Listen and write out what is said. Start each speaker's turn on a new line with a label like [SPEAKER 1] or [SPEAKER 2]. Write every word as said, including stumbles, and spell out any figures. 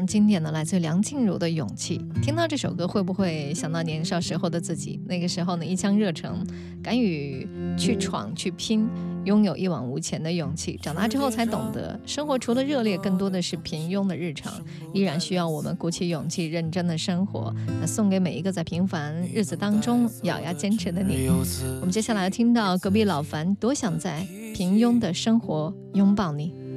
[SPEAKER 1] 经典的来自梁静茹的《勇气》。听到这首歌会不会想到年少时候的自己？那个时候呢，一腔热诚，敢于去闯去拼，拥有一往无前的勇气。长大之后才懂得，生活除了热烈，更多的是平庸的日常，依然需要我们鼓起勇气认真的生活。那送给每一个在平凡日子当中咬牙坚持的你。我们接下来听到隔壁老樊，多想在平庸的生活拥抱你。